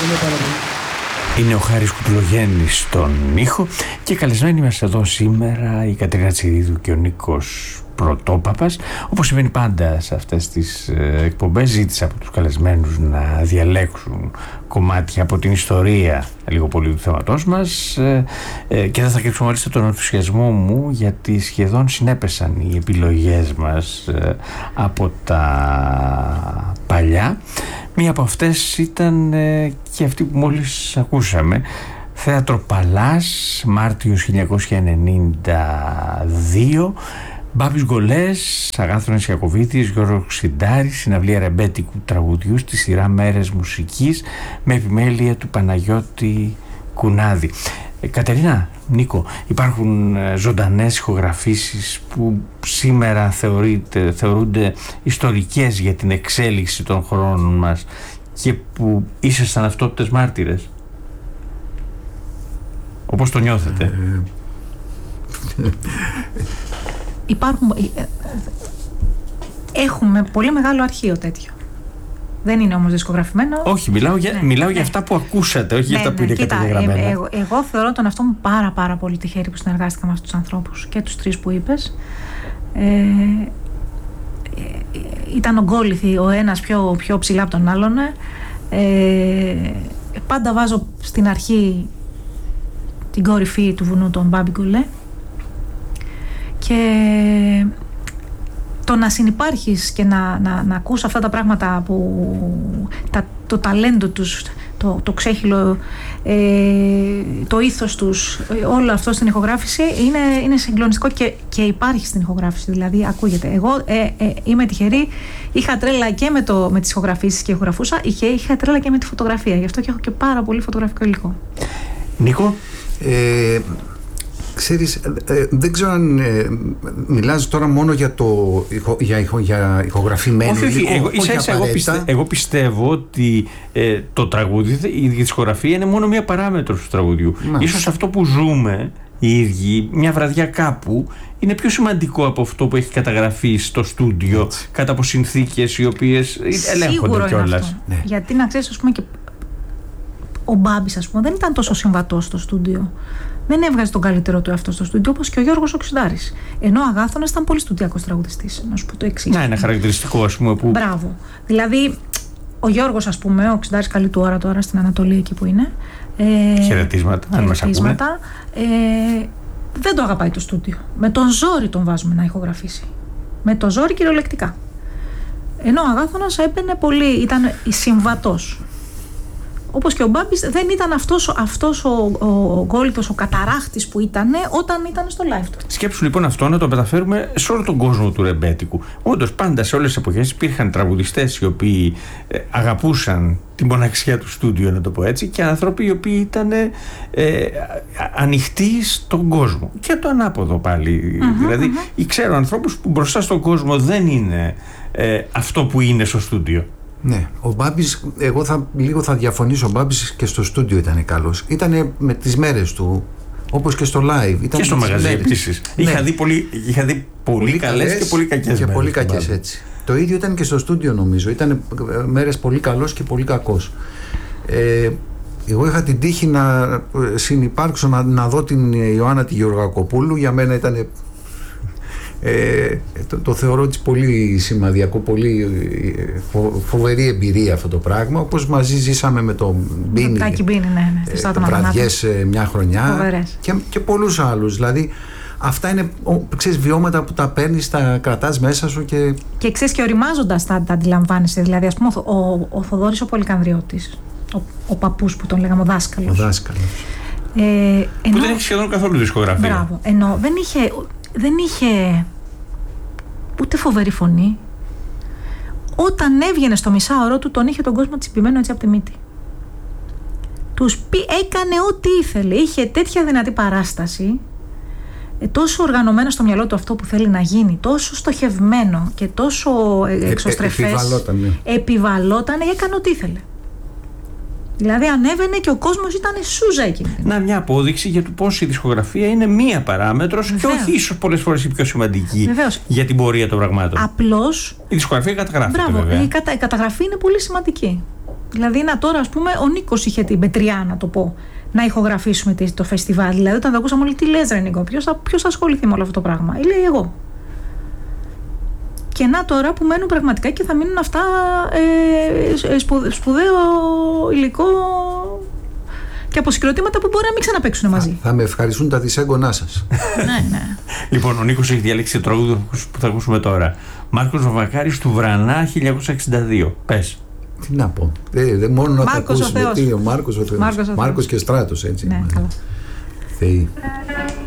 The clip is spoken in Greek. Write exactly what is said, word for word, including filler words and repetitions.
Είναι ο Χάρης Κουτουλογέννης στον ήχο και καλεσμένοι μας εδώ σήμερα η Κατερίνα Τσιρίδου και ο Νίκος Πρωτόπαπας. Όπως συμβαίνει πάντα σε αυτές τις ε, εκπομπές, ζήτησα από τους καλεσμένους να διαλέξουν κομμάτια από την ιστορία λίγο πολύ του θέματός μας ε, ε, και δεν θα κρύψω μάλιστα τον ενθουσιασμό μου, γιατί σχεδόν συνέπεσαν οι επιλογές μας ε, από τα παλιά. Μία από αυτές ήταν ε, και αυτή που μόλις ακούσαμε, Θέατρο Παλάς, Μάρτιος χίλια εννιακόσια ενενήντα δύο, Μπάμπης Γκολές, Αγάθωνας Ιακωβίτης, Γιώργος Ξιντάρης, συναυλία ρεμπέτικου τραγουδιού στη σειρά Μέρες Μουσικής με επιμέλεια του Παναγιώτη Κουνάδη. Ε, Κατερίνα, Νίκο, υπάρχουν ε, ζωντανές ηχογραφήσεις που σήμερα θεωρείται, θεωρούνται ιστορικές για την εξέλιξη των χρόνων μας και που ήσασταν αυτόπτες μάρτυρες? Όπως το νιώθετε? Ε, Υπάρχουν, έχουμε πολύ μεγάλο αρχείο τέτοιο. Δεν είναι όμως δισκογραφημένο. Όχι, μιλάω για, ναι, μιλάω ναι. για αυτά που ακούσατε, όχι ναι, για αυτά που ναι, είναι καταγεγραμμένα. Ε, εγώ, εγώ θεωρώ τον εαυτό μου πάρα πάρα πολύ τυχερή που συνεργάστηκα με αυτούς τους ανθρώπους και τους τρεις που είπες. Ε, ε, ήταν ογκόληθοι ο ένας πιο, πιο ψηλά από τον άλλον. Ε, πάντα βάζω στην αρχή την κορυφή του βουνού, τον Μπάμπη Γκολέ. Και το να συνυπάρχεις και να, να, να ακούς αυτά τα πράγματα που τα, το ταλέντο τους, το, το ξέχυλο, ε, το ήθος τους, όλο αυτό στην ηχογράφηση είναι, είναι συγκλονιστικό και, και υπάρχει στην ηχογράφηση, δηλαδή ακούγεται. Εγώ ε, ε, είμαι τυχερή, είχα τρέλα και με, το, με τις ηχογραφήσεις και ηχογραφούσα, και είχα τρέλα και με τη φωτογραφία, γι' αυτό και έχω και πάρα πολύ φωτογραφικό υλικό. Νίκο? Ε, Ξέρεις, ε, δεν ξέρω αν ε, μιλάς τώρα μόνο για, το, για, ηχο, για ηχογραφημένο όχι, όχι, υλικό, εγώ, ίσα, ίσα, εγώ, πιστε, εγώ πιστεύω ότι ε, το τραγούδι, η δισκογραφία είναι μόνο μία παράμετρος του τραγουδιού. Μάλιστα. Ίσως αυτό που ζούμε οι ίδιοι μια βραδιά κάπου είναι πιο σημαντικό από αυτό που έχει καταγραφεί στο στούντιο, έτσι, κάτω από συνθήκες οι οποίες ελέγχονται κιόλας. Ναι. Γιατί να ξέρεις, ας πούμε, και ο Μπάμπης, ας πούμε, δεν ήταν τόσο συμβατός στο στούντιο. Δεν έβγαζε τον καλύτερο του εαυτό στο στούντιο, όπως και ο Γιώργος ο Ξιντάρης. Ενώ ο Αγάθωνας ήταν πολύ στουντιακός τραγουδιστής. Να σου πω το εξής. Να, είναι χαρακτηριστικό, ας πούμε. Που... Μπράβο. Δηλαδή, ο Γιώργος, ας πούμε, ο Ξιντάρης, καλή του ώρα τώρα στην Ανατολή, εκεί που είναι. Ε, χαιρετίσματα, αν μας ακούνε. Ε, δεν το αγαπάει το στούντιο. Με τον ζόρι τον βάζουμε να ηχογραφήσει. Με τον ζόρι κυριολεκτικά. Ενώ ο Αγάθωνας έμπαινε πολύ, ήταν συμβατός. Όπως και ο Μπάμπης δεν ήταν αυτός, αυτός ο, ο, ο γκόλιτος, ο καταράχτης που ήταν όταν ήταν στο live του. Σκέψου λοιπόν αυτό να το μεταφέρουμε σε όλο τον κόσμο του ρεμπέτικου. Όντως πάντα σε όλες τις εποχές υπήρχαν τραγουδιστές οι οποίοι ε, αγαπούσαν τη μοναξιά του στούντιο, να το πω έτσι, και άνθρωποι οι οποίοι ήταν ε, ανοιχτοί στον κόσμο. Και το ανάποδο πάλι. Mm-hmm, δηλαδή mm-hmm. ξέρω ανθρώπους που μπροστά στον κόσμο δεν είναι ε, αυτό που είναι στο στούντιο. Ναι, ο Μπάμπης, εγώ θα, λίγο θα διαφωνήσω, ο Μπάμπης και στο στούντιο ήταν καλός. Ήτανε με τις μέρες του, όπως και στο live. Ήταν και στο μαγαζί επίσης. Ναι. Είχα δει πολύ, είχα δει πολύ, πολύ καλές, καλές και πολύ κακές και μέρες. Πολύ κακές, έτσι. Το ίδιο ήταν και στο στούντιο, νομίζω. Ήταν μέρες πολύ καλός και πολύ κακός. Ε, εγώ είχα την τύχη να συνυπάρξω, να, να δω την Ιωάννα τη Γεωργακοπούλου. Για μένα ήταν... Ε, το, το θεωρώ έτσι πολύ σημαδιακό, πολύ φο, φοβερή εμπειρία αυτό το πράγμα. Όπως μαζί ζήσαμε με το Μπίνι, Μπίνι ναι, ναι, ε, βραδιές ε, μια χρονιά και, και πολλούς άλλους. Δηλαδή αυτά είναι, ξέρεις, βιώματα που τα παίρνεις, τα κρατάς μέσα σου και... Και ξέρεις, και οριμάζοντας τα, τα αντιλαμβάνεσαι. Δηλαδή, ας πούμε, ο, ο, ο Θοδόρης ο Πολυκανδριώτης, ο, ο παππούς που τον λέγαμε, ο δάσκαλος. Ο δάσκαλος. Ε, ενώ, που δεν έχει σχεδόν καθόλου δισκογραφία. Μπράβο. Ενώ δεν είχε... Δεν είχε ούτε φοβερή φωνή. Όταν έβγαινε στο μισάωρο του, τον είχε τον κόσμο τσιπημένο έτσι από τη μύτη. Τους πει, έκανε ό,τι ήθελε. Είχε τέτοια δυνατή παράσταση, τόσο οργανωμένο στο μυαλό του αυτό που θέλει να γίνει, τόσο στοχευμένο και τόσο εξωστρεφές. Επιβαλόταν, ναι. Επιβαλόταν, έκανε ό,τι ήθελε. Δηλαδή ανέβαινε και ο κόσμος ήταν σούζα εκείνη. Να, μια απόδειξη για το πώς η δισκογραφία είναι μία παράμετρος. Βεβαίως. Και όχι ίσως πολλές φορές η πιο σημαντική. Βεβαίως. Για την πορεία των πραγμάτων. Απλώς η δισκογραφία καταγράφεται. Μπράβο, βέβαια. Η, κατα... η καταγραφή είναι πολύ σημαντική. Δηλαδή, να τώρα, ας πούμε, ο Νίκος είχε την πετριά, να το πω, να ηχογραφήσουμε το φεστιβάλ. Δηλαδή, όταν το ακούσαμε όλοι, τι λες, ρε Νίκο, ποιος θα, ποιος θα ασχοληθεί με όλο αυτό το πράγμα. Ή λέει εγώ. Και να τώρα που μένουν πραγματικά και θα μείνουν αυτά ε, σπουδαίο, σπουδαίο υλικό και αποσυγκροτήματα που μπορεί να μην ξαναπαίξουν μαζί. Θα, θα με ευχαριστούν τα δισέγγονά σας. Ναι, ναι. Λοιπόν, ο Νίκος έχει διαλέξει το τραγούδι που θα ακούσουμε τώρα. Μάρκος Βαβακάρης του Βρανά χίλια εννιακόσια εξήντα δύο. Πες. Τι να πω. Ε, δε, μόνο να Μάρκος τα ακούσουμε. ο Θεός. Τι, ο Μάρκος ο Θεός. Μάρκος, ο Μάρκος και Στράτος, έτσι. Ναι, καλά. Θεοί.